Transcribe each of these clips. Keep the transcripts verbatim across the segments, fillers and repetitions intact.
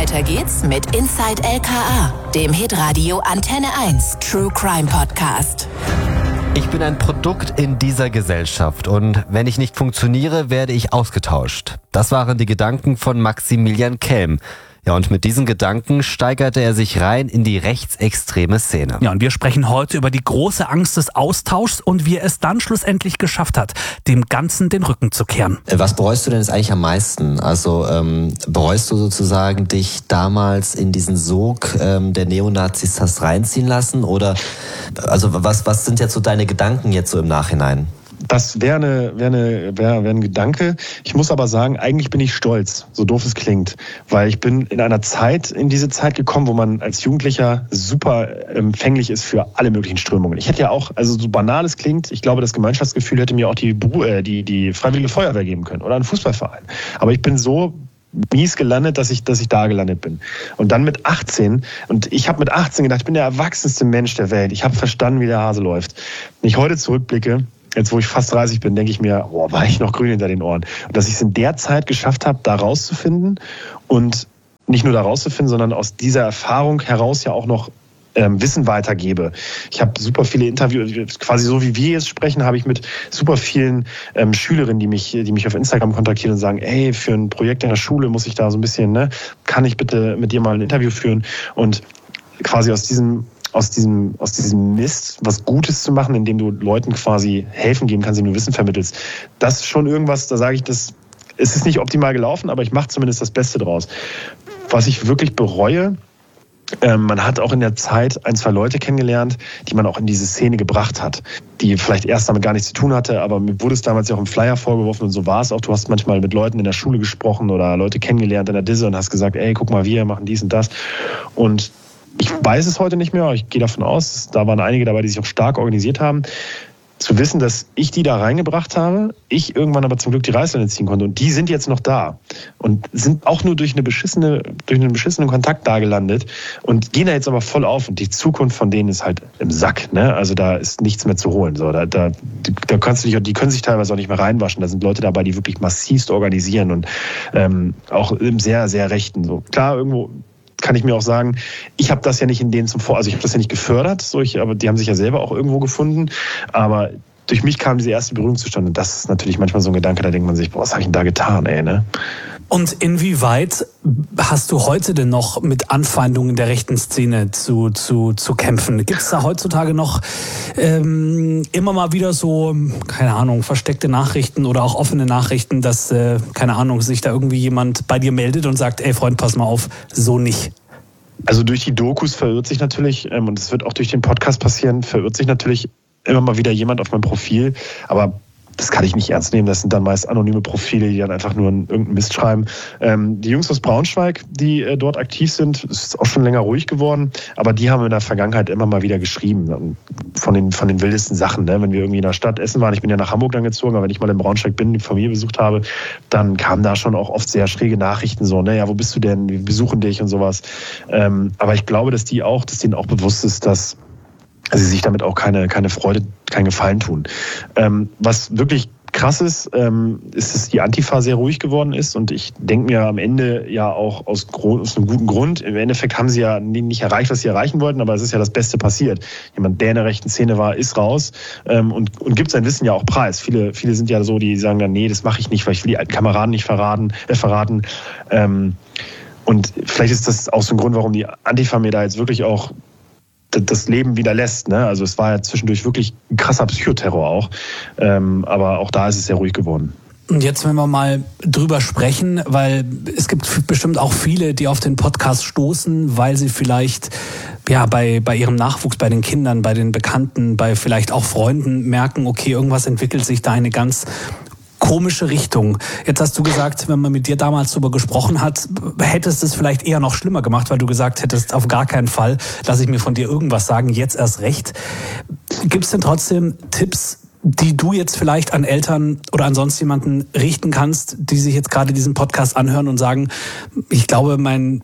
Weiter geht's mit Inside L K A, dem Hitradio Antenne eins True Crime Podcast. Ich bin ein Produkt in dieser Gesellschaft und wenn ich nicht funktioniere, werde ich ausgetauscht. Das waren die Gedanken von Maximilian Kelm. Ja, und mit diesen Gedanken steigerte er sich rein in die rechtsextreme Szene. Ja, und wir sprechen heute über die große Angst des Austauschs und wie er es dann schlussendlich geschafft hat, dem Ganzen den Rücken zu kehren. Was bereust du denn jetzt eigentlich am meisten? Also ähm, bereust du sozusagen, dich damals in diesen Sog ähm, der Neonazis hast reinziehen lassen? Oder also was, was sind jetzt so deine Gedanken jetzt so im Nachhinein? Das wäre eine, wäre eine, wäre, wäre ein Gedanke. Ich muss aber sagen, eigentlich bin ich stolz, so doof es klingt. Weil ich bin in einer Zeit, in diese Zeit gekommen, wo man als Jugendlicher super empfänglich ist für alle möglichen Strömungen. Ich hätte ja auch, also so banal es klingt, ich glaube, das Gemeinschaftsgefühl hätte mir auch die, äh, die, die Freiwillige Feuerwehr geben können oder ein Fußballverein. Aber ich bin so mies gelandet, dass ich, dass ich da gelandet bin. Und dann mit achtzehn, und ich habe mit achtzehn gedacht, ich bin der erwachsenste Mensch der Welt. Ich habe verstanden, wie der Hase läuft. Wenn ich heute zurückblicke, jetzt wo ich fast dreißig bin, denke ich mir, boah, war ich noch grün hinter den Ohren. Und dass ich es in der Zeit geschafft habe, da rauszufinden und nicht nur da rauszufinden, sondern aus dieser Erfahrung heraus ja auch noch ähm, Wissen weitergebe. Ich habe super viele Interviews, quasi so wie wir jetzt sprechen, habe ich mit super vielen ähm, Schülerinnen, die mich, die mich auf Instagram kontaktieren und sagen, ey, für ein Projekt in der Schule muss ich da so ein bisschen, ne, kann ich bitte mit dir mal ein Interview führen? Und quasi aus diesem aus diesem, aus diesem Mist was Gutes zu machen, indem du Leuten quasi helfen geben kannst, indem du Wissen vermittelst. Das ist schon irgendwas, da sage ich, das es ist nicht optimal gelaufen, aber ich mache zumindest das Beste draus. Was ich wirklich bereue, ähm, man hat auch in der Zeit ein, zwei Leute kennengelernt, die man auch in diese Szene gebracht hat, die vielleicht erst damit gar nichts zu tun hatte, aber mir wurde es damals ja auch im Flyer vorgeworfen und so war es auch. Du hast manchmal mit Leuten in der Schule gesprochen oder Leute kennengelernt in der Disse und hast gesagt, ey, guck mal, wir machen dies und das. Und ich weiß es heute nicht mehr, aber ich gehe davon aus, da waren einige dabei, die sich auch stark organisiert haben. Zu wissen, dass ich die da reingebracht habe, ich irgendwann aber zum Glück die Reißleine ziehen konnte und die sind jetzt noch da und sind auch nur durch eine beschissene, durch einen beschissenen Kontakt da gelandet und gehen da jetzt aber voll auf und die Zukunft von denen ist halt im Sack, ne? Also da ist nichts mehr zu holen, so da, da, da kannst du dich, die können sich teilweise auch nicht mehr reinwaschen. Da sind Leute dabei, die wirklich massivst organisieren und ähm, auch im sehr, sehr Rechten. So klar irgendwo. Kann ich mir auch sagen, ich habe das ja nicht in denen zum Vor, also ich habe das ja nicht gefördert, so ich, aber die haben sich ja selber auch irgendwo gefunden, aber durch mich kam diese erste Berührung zustande und das ist natürlich manchmal so ein Gedanke, da denkt man sich, boah, was habe ich denn da getan, ey, ne? Und inwieweit hast du heute denn noch mit Anfeindungen der rechten Szene zu, zu, zu kämpfen? Gibt es da heutzutage noch ähm, immer mal wieder so, keine Ahnung, versteckte Nachrichten oder auch offene Nachrichten, dass, äh, keine Ahnung, sich da irgendwie jemand bei dir meldet und sagt, ey Freund, pass mal auf, so nicht? Also durch die Dokus verirrt sich natürlich, ähm, und es wird auch durch den Podcast passieren, verirrt sich natürlich immer mal wieder jemand auf mein Profil, aber das kann ich nicht ernst nehmen. Das sind dann meist anonyme Profile, die dann einfach nur irgendeinen Mist schreiben. Ähm, die Jungs aus Braunschweig, die äh, dort aktiv sind, ist auch schon länger ruhig geworden, aber die haben in der Vergangenheit immer mal wieder geschrieben von den, von den wildesten Sachen. Ne? Wenn wir irgendwie in der Stadt essen waren, ich bin ja nach Hamburg dann gezogen, aber wenn ich mal in Braunschweig bin, die Familie besucht habe, dann kamen da schon auch oft sehr schräge Nachrichten, so, ne, ja, wo bist du denn? Wir besuchen dich und sowas. Ähm, aber ich glaube, dass die auch, dass denen auch bewusst ist, dass sie sich damit auch keine, keine Freude, keinen Gefallen tun. Ähm, was wirklich krass ist, ähm, ist, dass die Antifa sehr ruhig geworden ist und ich denke mir am Ende ja auch aus, aus einem guten Grund. Im Endeffekt haben sie ja nicht erreicht, was sie erreichen wollten, aber es ist ja das Beste passiert. Jemand, der in der rechten Szene war, ist raus ähm, und, und gibt sein Wissen ja auch preis. Viele, viele sind ja so, die sagen dann, nee, das mache ich nicht, weil ich will die alten Kameraden nicht verraten. Äh, verraten. Ähm, und vielleicht ist das auch so ein Grund, warum die Antifa mir da jetzt wirklich auch das Leben wieder lässt. Ne? Also es war ja zwischendurch wirklich ein krasser Psychoterror auch. Ähm, aber auch da ist es sehr ruhig geworden. Und jetzt, wenn wir mal drüber sprechen, weil es gibt bestimmt auch viele, die auf den Podcast stoßen, weil sie vielleicht ja bei, bei ihrem Nachwuchs, bei den Kindern, bei den Bekannten, bei vielleicht auch Freunden merken, okay, irgendwas entwickelt sich da eine ganz komische Richtung. Jetzt hast du gesagt, wenn man mit dir damals darüber gesprochen hat, hättest es vielleicht eher noch schlimmer gemacht, weil du gesagt hättest, auf gar keinen Fall lasse ich mir von dir irgendwas sagen, jetzt erst recht. Gibt es denn trotzdem Tipps, die du jetzt vielleicht an Eltern oder an sonst jemanden richten kannst, die sich jetzt gerade diesen Podcast anhören und sagen, ich glaube, mein,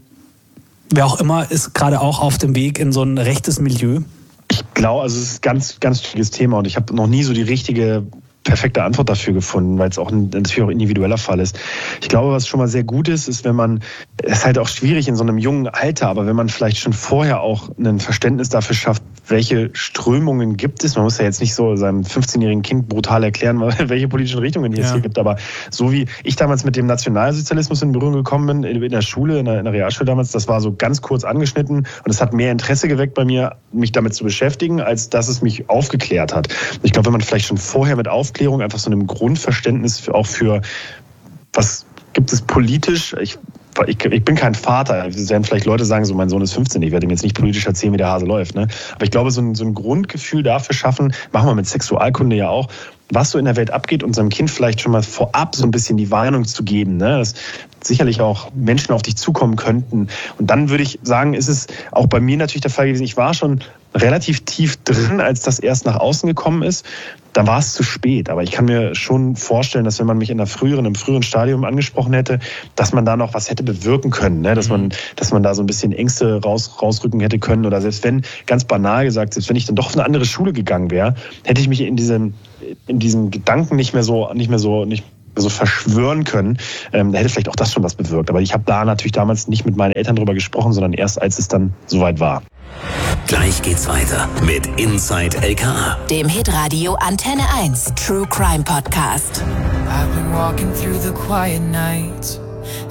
wer auch immer, ist gerade auch auf dem Weg in so ein rechtes Milieu? Ich glaube, also es ist ein ganz, ganz schwieriges Thema und ich habe noch nie so die richtige perfekte Antwort dafür gefunden, weil es auch ein natürlich auch individueller Fall ist. Ich glaube, was schon mal sehr gut ist, ist, wenn man, es ist halt auch schwierig in so einem jungen Alter, aber wenn man vielleicht schon vorher auch ein Verständnis dafür schafft, welche Strömungen gibt es. Man muss ja jetzt nicht so seinem fünfzehnjährigen Kind brutal erklären, welche politischen Richtungen es ja. hier gibt, aber so wie ich damals mit dem Nationalsozialismus in Berührung gekommen bin, in der Schule, in der, in der Realschule damals, das war so ganz kurz angeschnitten und es hat mehr Interesse geweckt bei mir, mich damit zu beschäftigen, als dass es mich aufgeklärt hat. Ich glaube, wenn man vielleicht schon vorher mit Aufklärung einfach so einem Grundverständnis auch für, was gibt es politisch, ich Ich, ich bin kein Vater. Es werden vielleicht Leute sagen, so mein Sohn ist fünfzehn, ich werde ihm jetzt nicht politisch erzählen, wie der Hase läuft. Ne? Aber ich glaube, so ein, so ein Grundgefühl dafür schaffen, machen wir mit Sexualkunde ja auch, was so in der Welt abgeht, unserem Kind vielleicht schon mal vorab so ein bisschen die Warnung zu geben, ne? Dass sicherlich auch Menschen auf dich zukommen könnten. Und dann würde ich sagen, ist es auch bei mir natürlich der Fall gewesen, ich war schon relativ tief drin, als das erst nach außen gekommen ist. Da war es zu spät. Aber ich kann mir schon vorstellen, dass wenn man mich in einer früheren, im früheren Stadium angesprochen hätte, dass man da noch was hätte bewirken können, ne? Dass man, dass man da so ein bisschen Ängste raus, rausrücken hätte können. Oder selbst wenn, ganz banal gesagt, selbst wenn ich dann doch auf eine andere Schule gegangen wäre, hätte ich mich in diesem, in diesem Gedanken nicht mehr so, nicht mehr so, nicht so verschwören können, ähm, da hätte vielleicht auch das schon was bewirkt. Aber ich habe da natürlich damals nicht mit meinen Eltern drüber gesprochen, sondern erst als es dann soweit war. Gleich geht's weiter mit Inside L K A, dem Hitradio Antenne eins True Crime Podcast. I've been walking through the quiet nights,